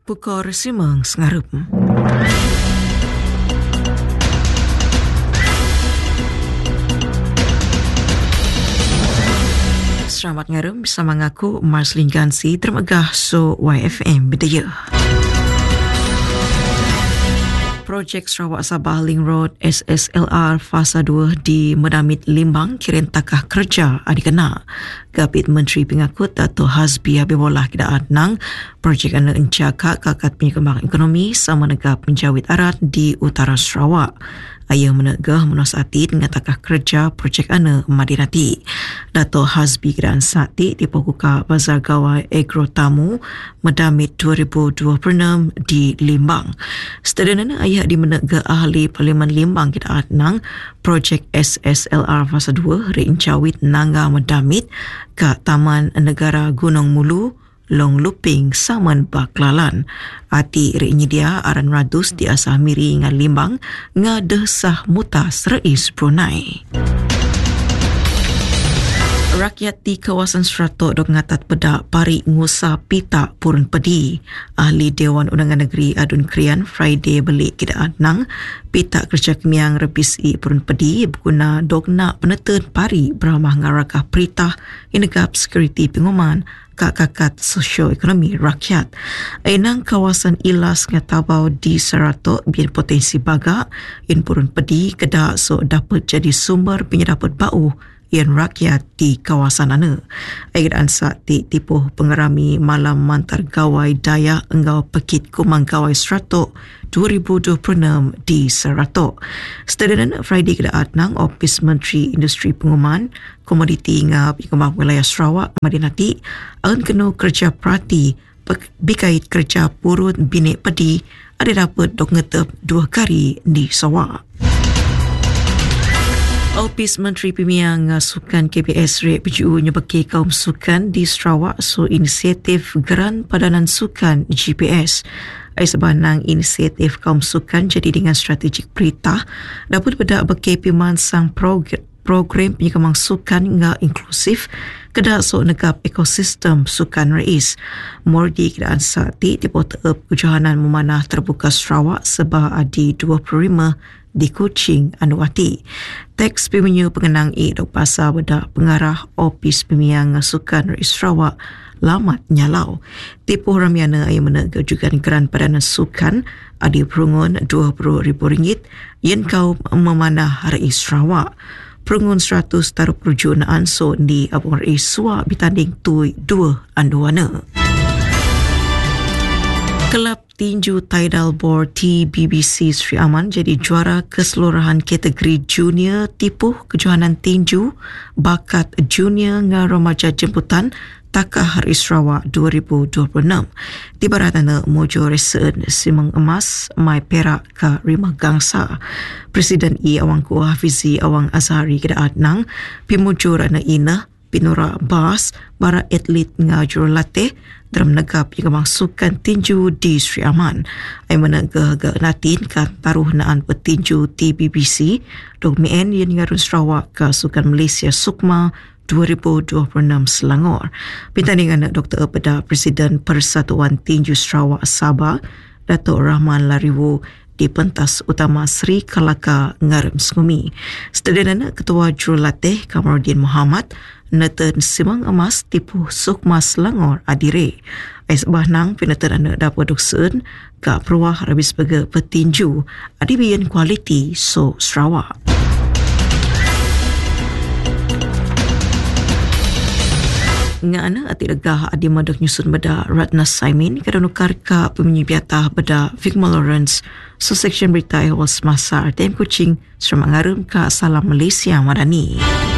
Pukor Simang Sengarup. Selamat ngarum bersama aku Marslin Gansi termegah so YFM Bidaya. Projek Sarawak Sabah Link Road SSLR Fasa 2 di Medamit Limbang kirin takah kerja adikena. Gabit Menteri Pengakut Dato' Hazbi Habibullah Kidaan nang projek anda encakak kakat penyekembang ekonomi sama negap menjawit arat di utara Sarawak. Ayah menegah menasihati dengan takah kerja projek anda Madinati. Dato' Hazbi Kidaan Sakti di Pokuka Bazar Gawai Agro Tamu Medamit 2026 di Limbang. Sedangkan ayah di menegah ahli Parlimen Limbang Kidaan nang projek SSLR Fasa 2 reincawit nangga Medamit ke Taman Negara Gunung Mulu Long Luping Saman Baklalan. Ati reinya aran radus di asah miri ngan Limbang ngade sah mutas Rais Brunei. Rakyat di kawasan Seratok dok ngatat pedak pari ngusa pita purun pedi. Ahli Dewan Undangan Negeri Adun Krian Friday belik kidaan nang pita kerja kemiang revisi purun pedi berguna dok nak penetan pari beramah ngarakah perintah inegap sekuriti pengumuman kakat sosioekonomi rakyat. Enang kawasan Ilas ngatabau di Seratok biar potensi bagak in purun pedi kedak so dapat jadi sumber penyedapat bau yang rakyat di kawasan ana. Airaan sakti tipuh pengerami malam mantar gawai daya enggau pekit kumang gawai Seratok 2026 di Seratok. Sedangkan Friday kedaat nang Ofis Menteri Industri Pengumuman Komoditi ngap Ikemah Wilayah Sarawak Madinati akan kena kerja perhati bikait kerja purun binik pedi ada dapat dok ngetep 2 kali di Sarawak. Ofis Menteri Pemiang Sukan KBS Rek PGU nyebaki kaum sukan di Sarawak so inisiatif Geran Padanan Sukan GPS. Sebanang inisiatif kaum sukan jadi dengan strategik perintah dapat bedak beki pemansang program penyekembang sukan nga inklusif kedak so negap ekosistem sukan rais. Mordi kedaan sakti tipu teep kejohanan memanah terbuka Sarawak sebab adi 25 di Kuching Anuwati. Teks pemenyu pengenang dok pasal bedak pengarah Ofis Pemiang Sukan Rais Sarawak Lamat Nyalau. Tipu ramiana yang menegak juga Geran Padanan Sukan adi perungun RM20,000 yang kau memanah Rais Sarawak. Perungun 100 taruh perjunaan so di Abang Rais Suwa bitanding tui 2 anduana. Kelab tinju Tidal Board TBBC Sri Aman jadi juara keseluruhan kategori junior tipuh kejohanan tinju bakat junior nga remaja jemputan Takah Hari Sarawak 2026. Di baratana mojo reseen simeng emas mai perak ke rimah gangsa. Presiden Awangku Hafizi Awang Azhari kedaat nang pimujur ana ina Pinura Bas para atlet nga jurulatih dalam negap yang sukan tinju di Sri Aman. Ay menegah natin kan taruh naan petinju TBBC dok mien yang ngarun Sarawak ke Sukan Malaysia Sukma 2026 Selangor. Pertandingan Dr. Pada Presiden Persatuan Tinju Sarawak Sabah Datuk Rahman Lariwu di pentas utama Sri Kalaka Ngarem Sengumi. Sedangkan Ketua Jurulatih Kamarudin Muhammad neten simang emas tipu Sukma Selangor adire. Sebah nang peneten anak dapat duksen ke peruah habis sebagai petinju adibian kualiti so Sarawak. Ngana ati legah adi madak nyusun beda Ratna Saimin kada nukar ka pemenyibiatah beda Vigma Lawrence so section berita awal semasa RTM Kuching serta mengarum ke Salam Malaysia Madani.